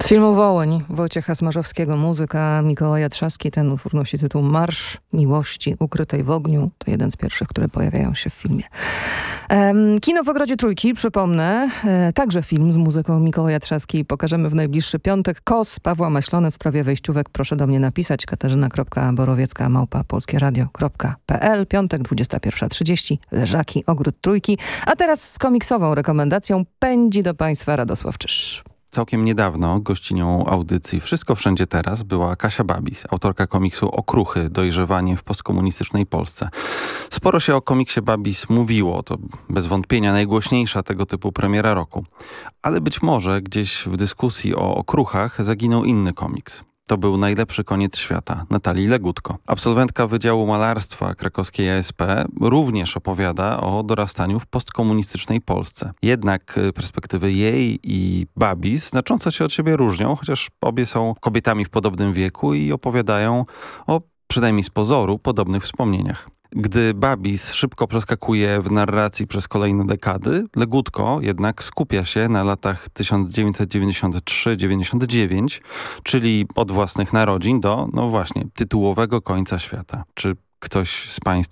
Z filmu Wołyń Wojciecha Smarzowskiego, muzyka Mikołaja Trzaski. Ten utwór nosi tytuł Marsz Miłości ukrytej w ogniu. To jeden z pierwszych, które pojawiają się w filmie. Kino w Ogrodzie Trójki, przypomnę, także film z muzyką Mikołaja Trzaski. Pokażemy w najbliższy piątek. KOS Pawła Maślony w sprawie wejściówek. Proszę do mnie napisać. katarzyna.borowiecka@polskieradio.pl. Piątek, 21:30. Leżaki, Ogród Trójki. A teraz z komiksową rekomendacją pędzi do Państwa Radosław Czyż. Całkiem niedawno gościnią audycji Wszystko Wszędzie Teraz była Kasia Babis, autorka komiksu Okruchy, dojrzewanie w postkomunistycznej Polsce. Sporo się o komiksie Babis mówiło, to bez wątpienia najgłośniejsza tego typu premiera roku. Ale być może gdzieś w dyskusji o okruchach zaginął inny komiks. To był Najlepszy koniec świata Natalii Legutko. Absolwentka Wydziału Malarstwa krakowskiej ASP również opowiada o dorastaniu w postkomunistycznej Polsce. Jednak perspektywy jej i Babis znacząco się od siebie różnią, chociaż obie są kobietami w podobnym wieku i opowiadają o, przynajmniej z pozoru, podobnych wspomnieniach. Gdy Babis szybko przeskakuje w narracji przez kolejne dekady, Legutko jednak skupia się na latach 1993-99, czyli od własnych narodzin do, no właśnie, tytułowego końca świata. Czy ktoś z Państwa